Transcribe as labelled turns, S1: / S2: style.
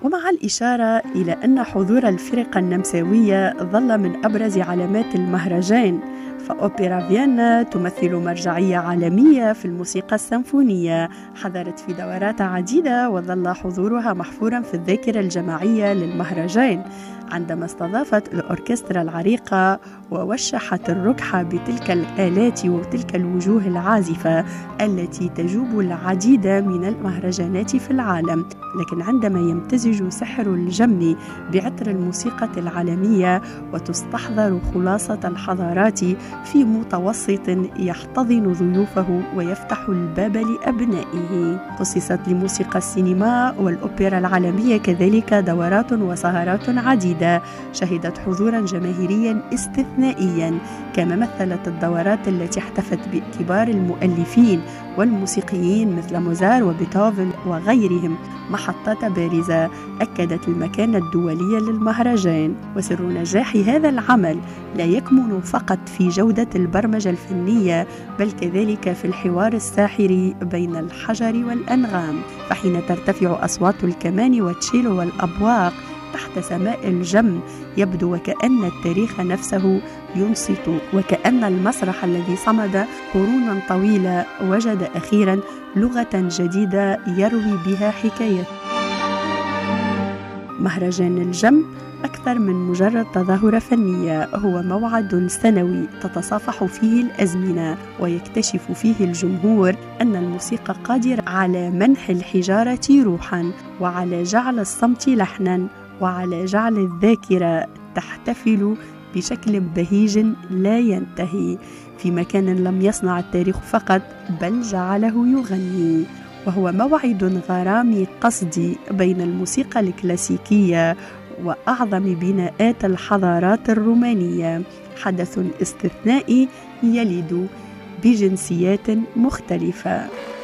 S1: ومع الإشارة إلى أن حضور الفرق النمساوية ظل من أبرز علامات المهرجان، فأوبرا فيينا تمثل مرجعية عالمية في الموسيقى السيمفونية، حضرت في دورات عديدة وظل حضورها محفورا في الذاكرة الجماعية للمهرجان عندما استضافت الأوركسترا العريقة ووشحت الركحة بتلك الآلات وتلك الوجوه العازفة التي تجوب العديد من المهرجانات في العالم. لكن عندما يمتزج سحر الجم بعطر الموسيقى العالمية وتستحضر خلاصة الحضارات في متوسط يحتضن ضيوفه ويفتح الباب لأبنائه. خصصت لموسيقى السينما والأوبرا العالمية كذلك دورات وسهرات عديدة شهدت حضورا جماهيريا استثنائيا، كما مثلت الدورات التي احتفت بكبار المؤلفين والموسيقيين مثل موزار وبيتهوفن وغيرهم محطات بارزة أكدت المكانة الدولية للمهرجان. وسر نجاح هذا العمل لا يكمن فقط في جودة البرمجة الفنية، بل كذلك في الحوار الساحر بين الحجر والأنغام، فحين ترتفع أصوات الكمان والتشيلو والأبواق تحت سماء الجم يبدو وكأن التاريخ نفسه ينصت، وكأن المسرح الذي صمد قرونا طويلة وجد أخيرا لغة جديدة يروي بها حكاية. مهرجان الجم أكثر من مجرد تظاهرة فنية، هو موعد سنوي تتصافح فيه الأزمنة ويكتشف فيه الجمهور أن الموسيقى قادرة على منح الحجارة روحا، وعلى جعل الصمت لحنا، وعلى جعل الذاكرة تحتفل بشكل بهيج لا ينتهي في مكان لم يصنع التاريخ فقط بل جعله يغني. وهو موعد غرامي قصدي بين الموسيقى الكلاسيكية وأعظم بناءات الحضارات الرومانية، حدث استثنائي يلد بجنسيات مختلفة.